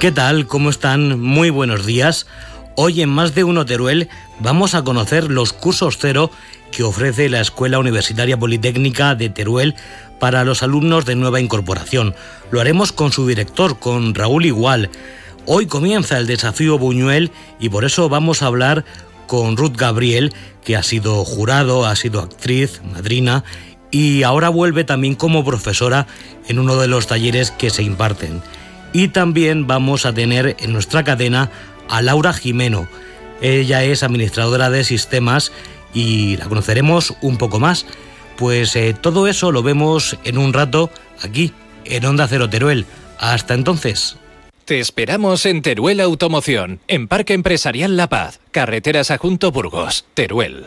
¿Qué tal? ¿Cómo están? Muy buenos días. Hoy en Más de Uno Teruel vamos a conocer los cursos cero que ofrece la Escuela Universitaria Politécnica de Teruel para los alumnos de nueva incorporación. Lo haremos con su director, con Raúl Igual. Hoy comienza el desafío Buñuel y por eso vamos a hablar con Ruth Gabriel, que ha sido jurado, ha sido actriz, madrina y ahora vuelve también como profesora en uno de los talleres que se imparten. Y también vamos a tener en nuestra cadena a Laura Jimeno. Ella es administradora de sistemas y la conoceremos un poco más. Pues todo eso lo vemos en un rato aquí, en Onda Cero Teruel. Hasta entonces. Te esperamos en Teruel Automoción, en Parque Empresarial La Paz, Carretera Sagunto Burgos, Teruel.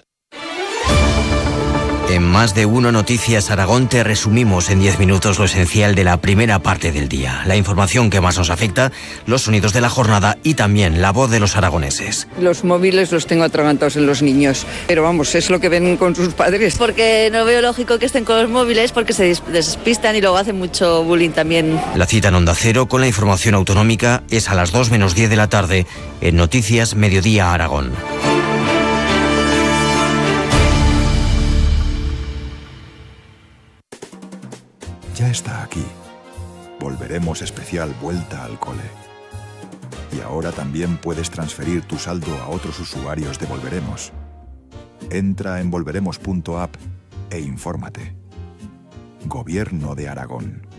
En Más de Uno Noticias Aragón te resumimos en 10 minutos lo esencial de la primera parte del día. La información que más nos afecta, los sonidos de la jornada y también la voz de los aragoneses. Los móviles los tengo atragantados en los niños, pero vamos, es lo que ven con sus padres. Porque no veo lógico que estén con los móviles porque se despistan y luego hacen mucho bullying también. La cita en Onda Cero con la información autonómica es a las 2 menos 10 de la tarde en Noticias Mediodía Aragón. Ya está aquí. Volveremos especial Vuelta al Cole. Y ahora también puedes transferir tu saldo a otros usuarios de Volveremos. Entra en volveremos.app e infórmate. Gobierno de Aragón.